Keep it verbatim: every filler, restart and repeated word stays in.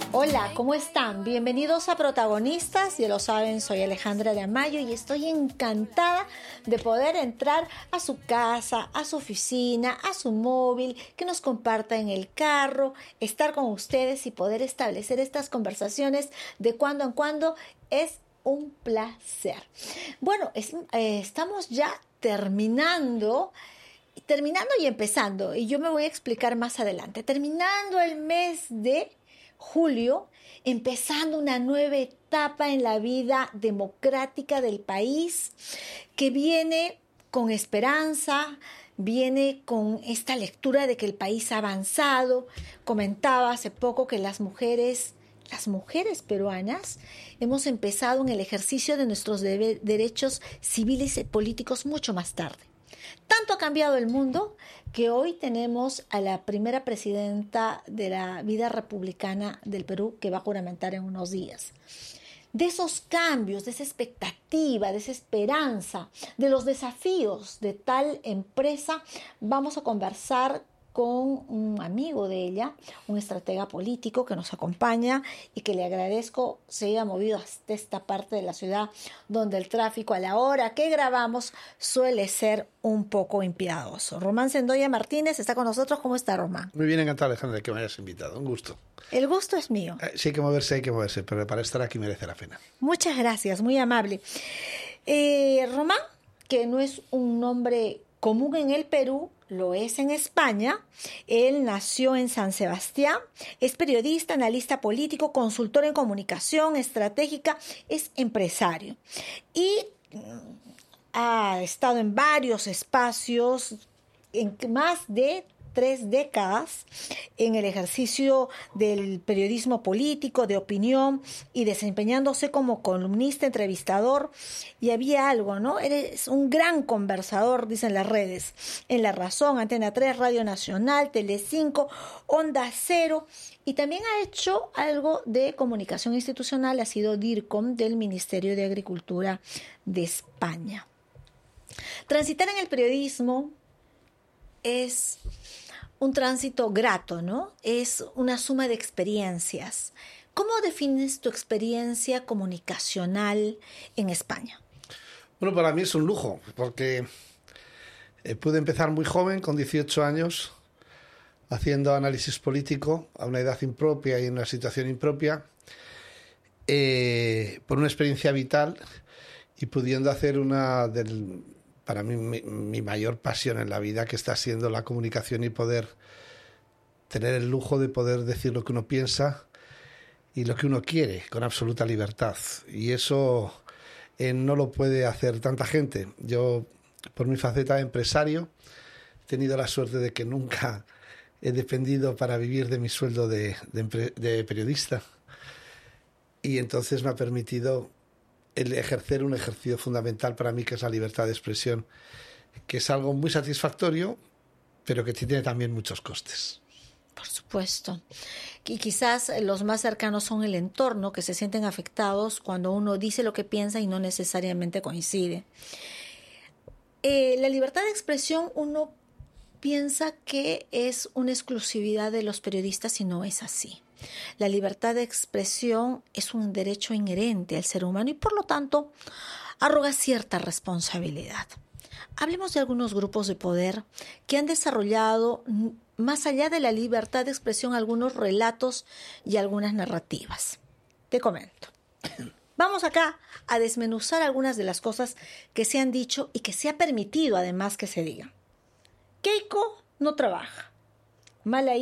Hola, ¿cómo están? Bienvenidos a Protagonistas. Ya lo saben, soy Alejandra de Amayo y estoy encantada de poder entrar a su casa, a su oficina, a su móvil, que nos comparta en el carro, estar con ustedes y poder establecer estas conversaciones de cuando en cuando. Es un placer. Bueno, es, eh, estamos ya terminando terminando y empezando, y yo me voy a explicar más adelante. Terminando el mes de julio, empezando una nueva etapa en la vida democrática del país, que viene con esperanza, viene con esta lectura de que el país ha avanzado. Comentaba hace poco que las mujeres, las mujeres peruanas, hemos empezado en el ejercicio de nuestros debe- derechos civiles y políticos mucho más tarde. Tanto ha cambiado el mundo que hoy tenemos a la primera presidenta de la vida republicana del Perú, que va a juramentar en unos días. De esos cambios, de esa expectativa, de esa esperanza, de los desafíos de tal empresa, vamos a conversar con un amigo de ella, un estratega político que nos acompaña y que le agradezco se haya movido hasta esta parte de la ciudad donde el tráfico a la hora que grabamos suele ser un poco impiedoso. Román Sendoya Martínez está con nosotros. ¿Cómo está, Román? Muy bien, encantado, Alejandra, que me hayas invitado. Un gusto. El gusto es mío. Eh, sí hay que moverse, hay que moverse, pero para estar aquí merece la pena. Muchas gracias, muy amable. Eh, Román, que no es un nombre común en el Perú, lo es en España. Él nació en San Sebastián, es periodista, analista político, consultor en comunicación estratégica, es empresario y ha estado en varios espacios, en más de tres décadas, en el ejercicio del periodismo político, de opinión, y desempeñándose como columnista, entrevistador. Y había algo, ¿no? Eres un gran conversador, dicen las redes, en La Razón, Antena tres, Radio Nacional, Telecinco, Onda Cero, y también ha hecho algo de comunicación institucional, ha sido DIRCOM del Ministerio de Agricultura de España. Transitar en el periodismo es un tránsito grato, ¿no? Es una suma de experiencias. ¿Cómo defines tu experiencia comunicacional en España? Bueno, para mí es un lujo, porque eh, pude empezar muy joven, con dieciocho años, haciendo análisis político a una edad impropia y en una situación impropia, eh, por una experiencia vital y pudiendo hacer una del... para mí mi, mi mayor pasión en la vida, que está siendo la comunicación y poder tener el lujo de poder decir lo que uno piensa y lo que uno quiere con absoluta libertad. Y eso eh, no lo puede hacer tanta gente. Yo, por mi faceta de empresario, he tenido la suerte de que nunca he dependido para vivir de mi sueldo de, de, de periodista. Y entonces me ha permitido el ejercer un ejercicio fundamental para mí, que es la libertad de expresión, que es algo muy satisfactorio, pero que tiene también muchos costes. Por supuesto. Y quizás los más cercanos son el entorno, que se sienten afectados cuando uno dice lo que piensa y no necesariamente coincide. Eh, la libertad de expresión, uno piensa que es una exclusividad de los periodistas y no es así. La libertad de expresión es un derecho inherente al ser humano y por lo tanto arroga cierta responsabilidad. Hablemos de algunos grupos de poder que han desarrollado, más allá de la libertad de expresión, algunos relatos y algunas narrativas. Te comento. Vamos acá a desmenuzar algunas de las cosas que se han dicho y que se ha permitido además que se digan. Keiko no trabaja. Mala